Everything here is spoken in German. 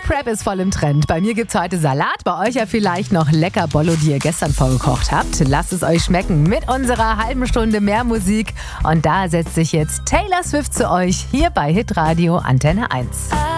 Prep ist voll im Trend. Bei mir gibt's heute Salat, bei euch ja vielleicht noch lecker Bollo, die ihr gestern vorgekocht habt. Lasst es euch schmecken mit unserer halben Stunde mehr Musik. Und da setzt sich jetzt Taylor Swift zu euch hier bei Hitradio Antenne 1.